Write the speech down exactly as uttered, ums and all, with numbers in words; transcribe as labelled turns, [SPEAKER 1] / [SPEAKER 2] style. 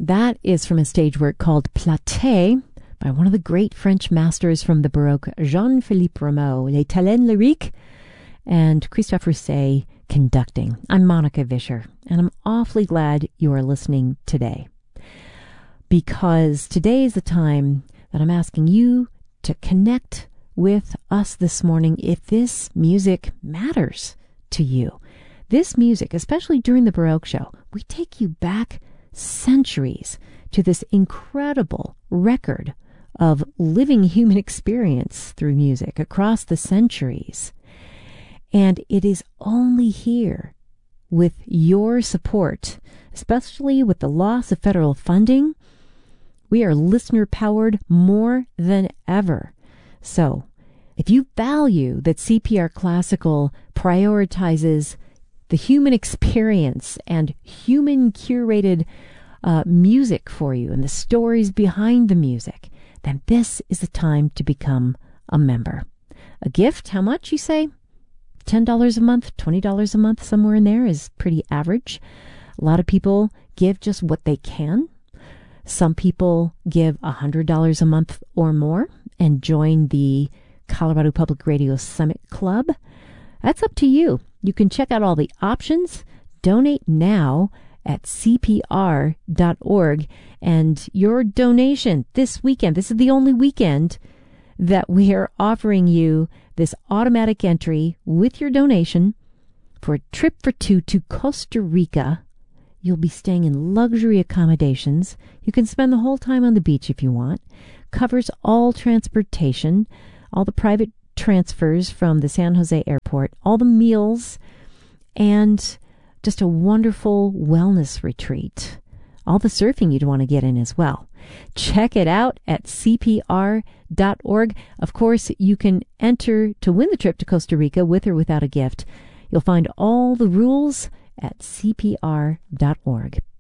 [SPEAKER 1] That is from a stage work called Platée by one of the great French masters from the Baroque, Jean-Philippe Rameau, Les Talents Lyriques, and Christophe Rousset conducting. I'm Monica Vischer, and I'm awfully glad you are listening today, because today is the time that I'm asking you to connect with us this morning if this music matters to you. This music, especially during the Baroque show, we take you back centuries to this incredible record of living human experience through music across the centuries. And it is only here with your support, especially with the loss of federal funding. We are listener-powered more than ever. So, if you value that C P R Classical prioritizes the human experience and human-curated uh, music for you and the stories behind the music, then this is the time to become a member. A gift, how much, you say? ten dollars a month, twenty dollars a month, somewhere in there is pretty average. A lot of people give just what they can. Some people give one hundred dollars a month or more and join the Colorado Public Radio Summit Club. That's up to you. You can check out all the options. Donate now at C P R dot org. And your donation this weekend, this is the only weekend that we are offering you this automatic entry with your donation for a trip for two to Costa Rica. You'll be staying in luxury accommodations. You can spend the whole time on the beach if you want. Covers all transportation, all the private transfers from the San Jose airport, all the meals, and just a wonderful wellness retreat. All the surfing you'd want to get in as well. Check it out at C P R dot org. Of course, you can enter to win the trip to Costa Rica with or without a gift. You'll find all the rules at C P R dot org.